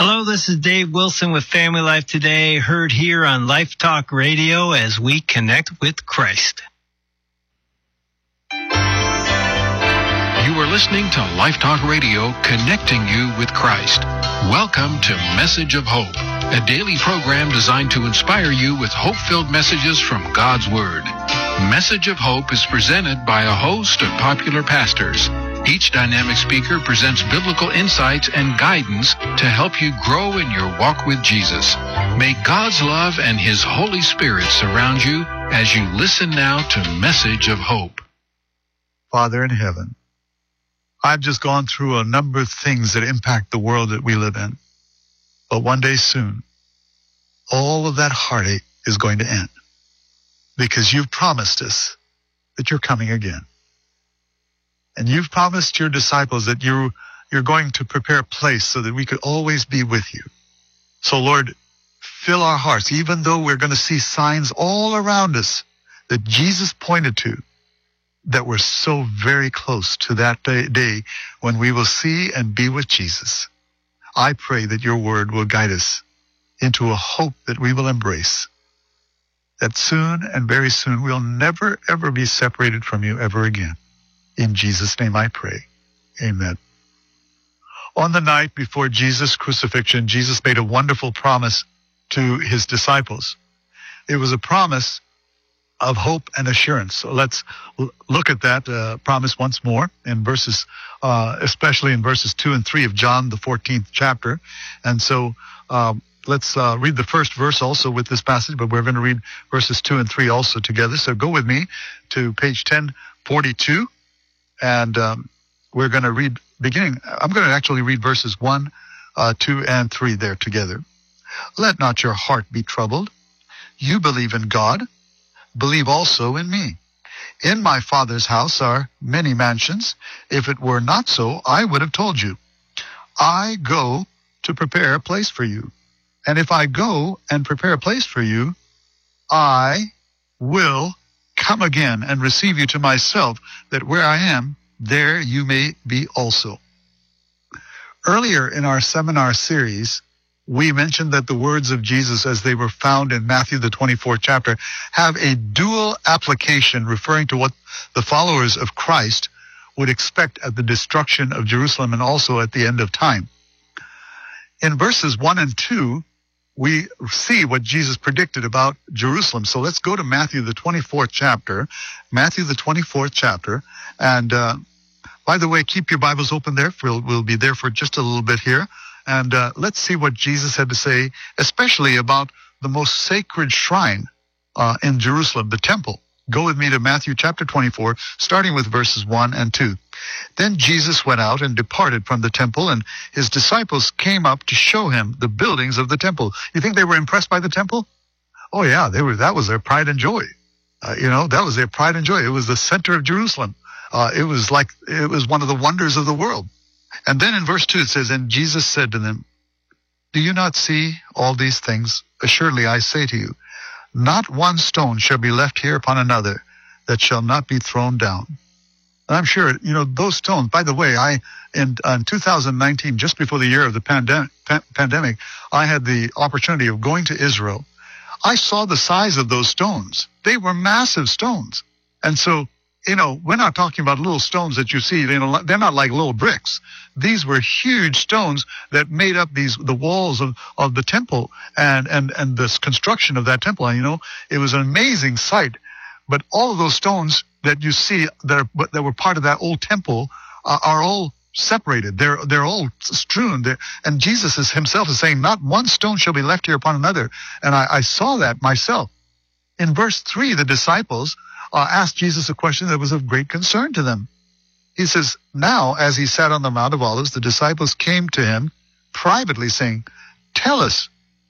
Hello, this is Dave Wilson with Family Life Today, heard here on Life Talk Radio as we connect with Christ. You are listening to Life Talk Radio, connecting you with Christ. Welcome to Message of Hope, a daily program designed to inspire you with hope-filled messages from God's Word. Message of Hope is presented by a host of popular pastors. Each dynamic speaker presents biblical insights and guidance to help you grow in your walk with Jesus. May God's love and His Holy Spirit surround you as you listen now to Message of Hope. Father in heaven, I've just gone through a number of things that impact the world that we live in. But one day soon, all of that heartache is going to end because you've promised us that you're coming again. And you've promised your disciples that you're going to prepare a place so that we could always be with you. So, Lord, fill our hearts, even though we're going to see signs all around us that Jesus pointed to, that we're so very close to that day when we will see and be with Jesus. I pray that your word will guide us into a hope that we will embrace, that soon and very soon we'll never, ever be separated from you ever again. In Jesus' name I pray. Amen. On the night before Jesus' crucifixion, Jesus made a wonderful promise to his disciples. It was a promise of hope and assurance. So let's look at that promise once more in verses, especially in verses 2 and 3 of John, the 14th chapter. And so let's read the first verse also with this passage, but we're going to read verses 2 and 3 also together. So go with me to page 1042. And we're going to read, I'm going to actually read verses 1, 2, and 3 there together. Let not your heart be troubled. You believe in God. Believe also in me. In my Father's house are many mansions. If it were not so, I would have told you. I go to prepare a place for you. And if I go and prepare a place for you, I will come again and receive you to myself, that where I am, there you may be also. Earlier in our seminar series, we mentioned that the words of Jesus as they were found in Matthew, the 24th chapter, have a dual application referring to what the followers of Christ would expect at the destruction of Jerusalem and also at the end of time. In verses 1 and 2, we see what Jesus predicted about Jerusalem. So let's go to Matthew, the 24th chapter. Matthew, the 24th chapter. And by the way, keep your Bibles open there. We'll be there for just a little bit here. And let's see what Jesus had to say, especially about the most sacred shrine in Jerusalem, the temple. Go with me to Matthew chapter 24, starting with verses 1 and 2. Then Jesus went out and departed from the temple, and his disciples came up to show him the buildings of the temple. You think they were impressed by the temple? Oh yeah, that was their pride and joy. That was their pride and joy. It was the center of Jerusalem. It was one of the wonders of the world. And then in verse 2 it says, and Jesus said to them, do you not see all these things? Assuredly I say to you, not one stone shall be left here upon another that shall not be thrown down. And I'm sure, those stones, by the way, in 2019, just before the year of the pandemic, I had the opportunity of going to Israel. I saw the size of those stones. They were massive stones. And so, we're not talking about little stones that you see. They're not like little bricks. These were huge stones that made up the walls of the temple and this construction of that temple. And, it was an amazing sight. But all of those stones that you see that were part of that old temple are all separated. They're all strewn. And Jesus himself is saying, not one stone shall be left here upon another. And I saw that myself. In verse 3, the disciples asked Jesus a question that was of great concern to them. He says, now, as he sat on the Mount of Olives, the disciples came to him privately saying, tell us,